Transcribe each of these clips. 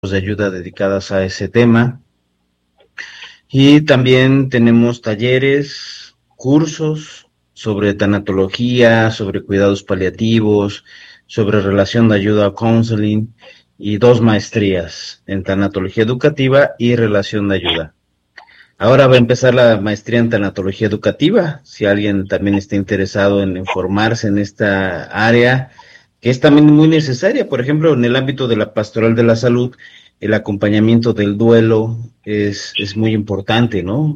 de ayuda dedicadas a ese tema. Y también tenemos talleres, cursos sobre tanatología, sobre cuidados paliativos, sobre relación de ayuda o counseling, y 2 maestrías en tanatología educativa y relación de ayuda. Ahora va a empezar la maestría en tanatología educativa, si alguien también está interesado en formarse en esta área, que es también muy necesaria. Por ejemplo, en el ámbito de la pastoral de la salud, el acompañamiento del duelo es muy importante, ¿no?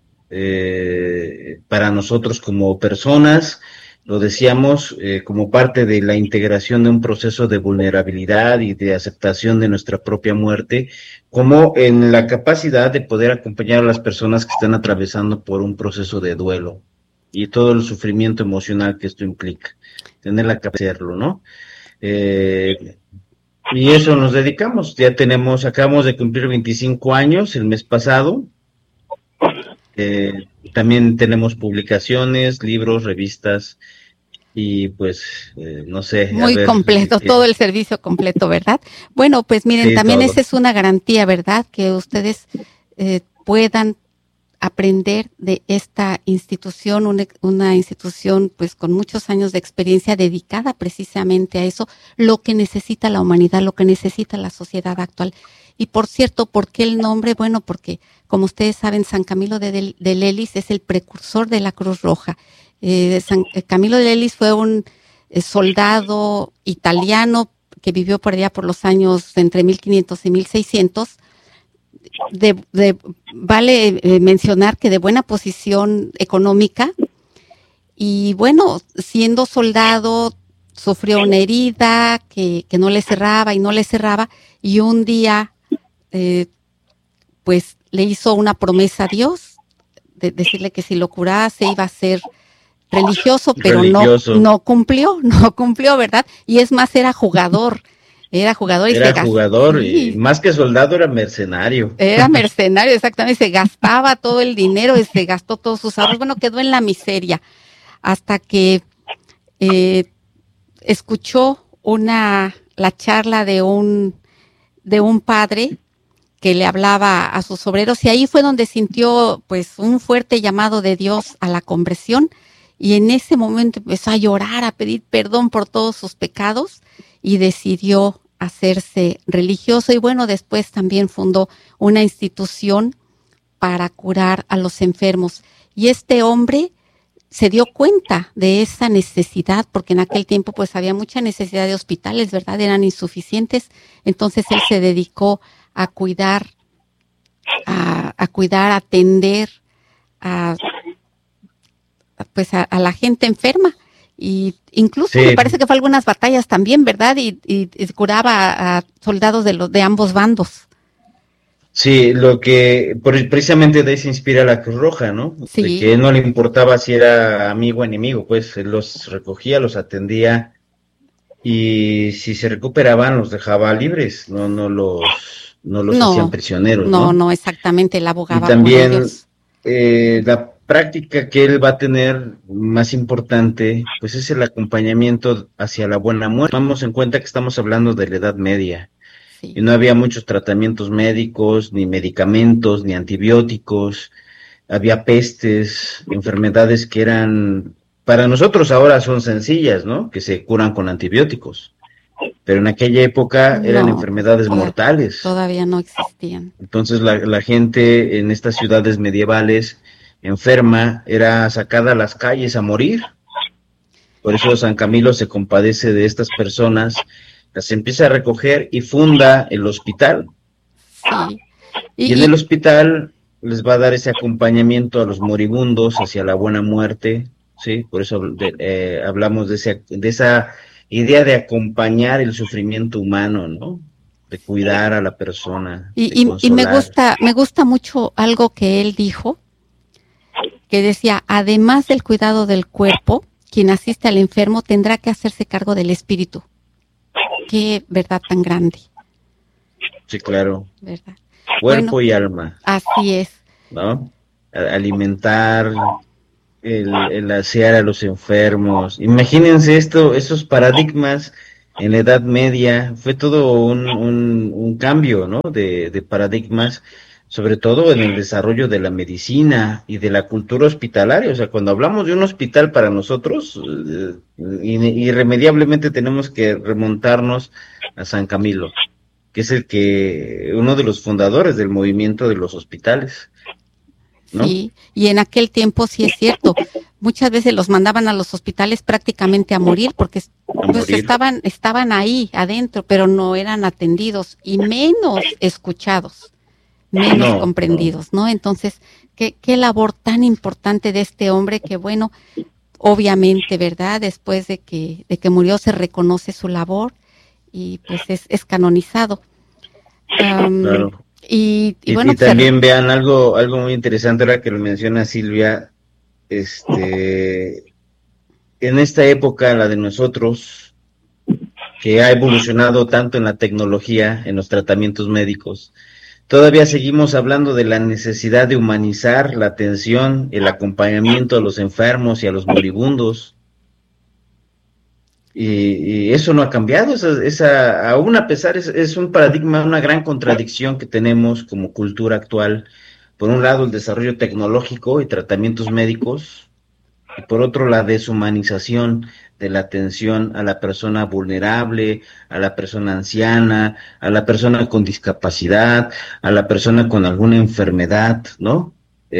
Para nosotros como personas, lo decíamos, como parte de la integración de un proceso de vulnerabilidad y de aceptación de nuestra propia muerte, como en la capacidad de poder acompañar a las personas que están atravesando por un proceso de duelo y todo el sufrimiento emocional que esto implica, tener la capacidad de hacerlo, ¿no? Eh, y eso nos dedicamos, acabamos de cumplir 25 años el mes pasado. Eh, También tenemos publicaciones, libros, revistas y pues, no sé, a Muy ver, completo, todo el servicio completo, ¿verdad? Bueno, pues miren, sí, también todo. esa es una garantía, ¿verdad? Que ustedes puedan aprender de esta institución, una institución pues con muchos años de experiencia dedicada precisamente a eso, lo que necesita la humanidad, lo que necesita la sociedad actual. Y por cierto, ¿por qué el nombre? Bueno, porque como ustedes saben, San Camilo de Lelis es el precursor de la Cruz Roja. San Camilo de Lelis fue un soldado italiano que vivió por allá por los años entre 1500 y 1600. Vale mencionar que de buena posición económica, y bueno, siendo soldado sufrió una herida que no le cerraba y no le cerraba, y un día pues le hizo una promesa a Dios de decirle que si lo curase iba a ser religioso, pero Religioso. no cumplió, ¿verdad? Y es más, era jugador y Era jugador y sí, más que soldado era mercenario. era mercenario, exactamente, se gastaba todo el dinero, se gastó todos sus ahorros, bueno, quedó en la miseria, hasta que escuchó la charla de un padre que le hablaba a sus obreros, y ahí fue donde sintió pues un fuerte llamado de Dios a la conversión, y en ese momento empezó a llorar, a pedir perdón por todos sus pecados, y decidió hacerse religioso. Y bueno, después también fundó una institución para curar a los enfermos. Y este hombre se dio cuenta de esa necesidad, porque en aquel tiempo pues había mucha necesidad de hospitales, ¿verdad? Eran insuficientes. Entonces él se dedicó a cuidar, a atender a la gente enferma. Y incluso Sí, me parece que fue algunas batallas también, ¿verdad? Y curaba a soldados de ambos bandos. sí, precisamente de ahí se inspira la Cruz Roja, ¿no? De que Sí, él no le importaba si era amigo o enemigo, pues él los recogía, los atendía y si se recuperaban los dejaba libres, no los hacían no, prisioneros, no, ¿no? no exactamente, él Y abogaba por también ellos. la práctica que él va a tener más importante, pues es el acompañamiento hacia la buena muerte. Tomamos en cuenta que estamos hablando de la Edad Media y Sí, no había muchos tratamientos médicos, ni medicamentos, ni antibióticos. Había pestes, enfermedades que eran, para nosotros ahora son sencillas, ¿no? Que se curan con antibióticos, pero en aquella época eran no, pues enfermedades mortales. todavía no existían. Entonces la gente en estas ciudades medievales enferma era sacada a las calles a morir. Por eso San Camilo se compadece de estas personas, las empieza a recoger y funda el hospital. Sí, Y en y, el hospital les va a dar ese acompañamiento a los moribundos hacia la buena muerte, ¿sí? Por eso hablamos de esa idea de acompañar el sufrimiento humano, ¿no? De cuidar a la persona, de y consolar. me gusta mucho algo que él dijo, que decía, además del cuidado del cuerpo, quien asiste al enfermo tendrá que hacerse cargo del espíritu. Qué verdad tan grande, Sí, claro. ¿verdad? Bueno, Cuerpo y alma, así es. ¿no? Alimentar, el asear a los enfermos. Imagínense esos paradigmas. en la Edad Media, fue todo un cambio, ¿no? De paradigmas, sobre todo en el desarrollo de la medicina y de la cultura hospitalaria. O sea, cuando hablamos de un hospital para nosotros, irremediablemente tenemos que remontarnos a San Camilo, que es uno de los fundadores del movimiento de los hospitales, ¿no? Sí, y en aquel tiempo sí es cierto. Muchas veces los mandaban a los hospitales prácticamente a morir porque A pues morir. estaban ahí adentro, pero no eran atendidos y menos escuchados, menos No, no. comprendidos, ¿no? Entonces, qué labor tan importante de este hombre que bueno, obviamente, ¿verdad? Después de que murió se reconoce su labor y pues es canonizado. Am, Claro. y Y bueno, pues también vean algo muy interesante ahora que lo menciona Silvia, este, en esta época, la de nosotros, que ha evolucionado tanto en la tecnología, en los tratamientos médicos, todavía seguimos hablando de la necesidad de humanizar la atención, el acompañamiento a los enfermos y a los moribundos. Y eso no ha cambiado, aún a pesar, es un paradigma, una gran contradicción que tenemos como cultura actual. Por un lado, el desarrollo tecnológico y tratamientos médicos, y por otro, la deshumanización de la atención a la persona vulnerable, a la persona anciana, a la persona con discapacidad, a la persona con alguna enfermedad, ¿no?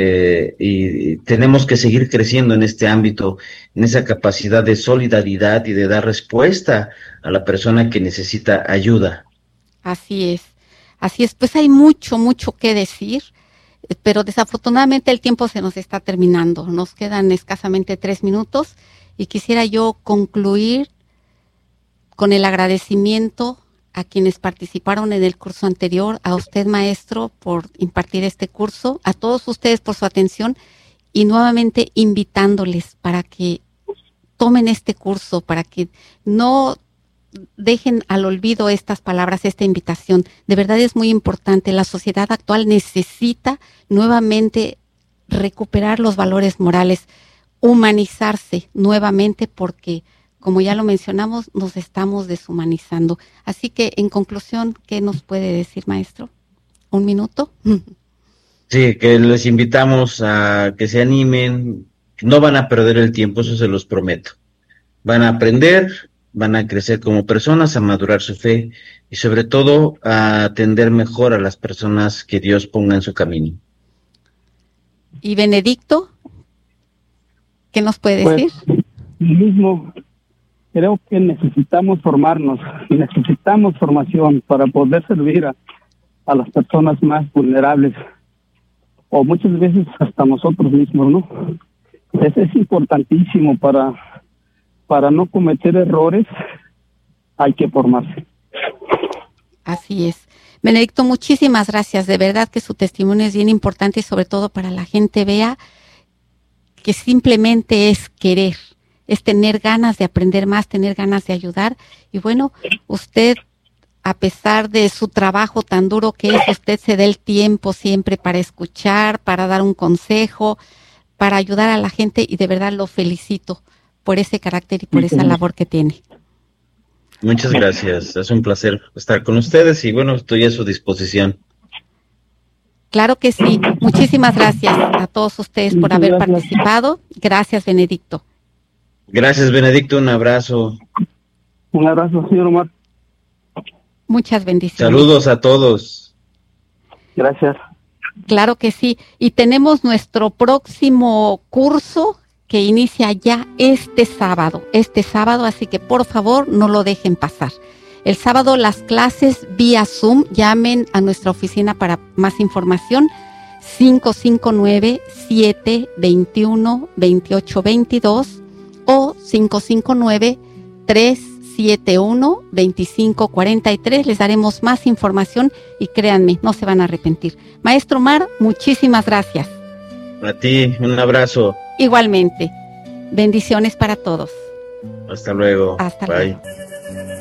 Y tenemos que seguir creciendo en este ámbito, en esa capacidad de solidaridad y de dar respuesta a la persona que necesita ayuda. así es, así es. Pues hay mucho, mucho que decir, pero desafortunadamente el tiempo se nos está terminando. Nos quedan escasamente 3 minutos y quisiera yo concluir con el agradecimiento a quienes participaron en el curso anterior, a usted maestro por impartir este curso, a todos ustedes por su atención y nuevamente invitándoles para que tomen este curso, para que no dejen al olvido estas palabras, esta invitación. De verdad es muy importante. La sociedad actual necesita nuevamente recuperar los valores morales, humanizarse nuevamente porque, como ya lo mencionamos, nos estamos deshumanizando. Así que, en conclusión, ¿qué nos puede decir, maestro? ¿Un minuto? Sí, que les invitamos a que se animen, no van a perder el tiempo, eso se los prometo. Van a aprender, van a crecer como personas, a madurar su fe y sobre todo a atender mejor a las personas que Dios ponga en su camino. ¿Y Benedicto? ¿Qué nos puede Pues decir? mismo, creo que necesitamos formarnos, necesitamos formación para poder servir a las personas más vulnerables o muchas veces hasta nosotros mismos, ¿no? Es importantísimo para no cometer errores, hay que formarse. Así es. Benedicto, muchísimas gracias. De verdad que su testimonio es bien importante y sobre todo para la gente vea que simplemente es querer, es tener ganas de aprender más, tener ganas de ayudar. Y bueno, usted, a pesar de su trabajo tan duro que es, usted se da el tiempo siempre para escuchar, para dar un consejo, para ayudar a la gente y de verdad lo felicito por ese carácter y por esa labor que tiene. Muchas gracias, es un placer estar con ustedes y bueno, estoy a su disposición. Claro que sí. Muchísimas gracias a todos ustedes por haber participado. Gracias, Benedicto. Gracias, Benedicto, un abrazo. Un abrazo, señor Omar. Muchas bendiciones. Saludos a todos. Gracias. Claro que sí. Y tenemos nuestro próximo curso que inicia ya este sábado, así que por favor no lo dejen pasar. El sábado las clases vía Zoom, llamen a nuestra oficina para más información, 559-721-2822 o 559-371-2543. Les daremos más información y créanme, no se van a arrepentir. Maestro Omar, muchísimas gracias. A ti, un abrazo. Igualmente. Bendiciones para todos. Hasta luego. Hasta Bye. luego.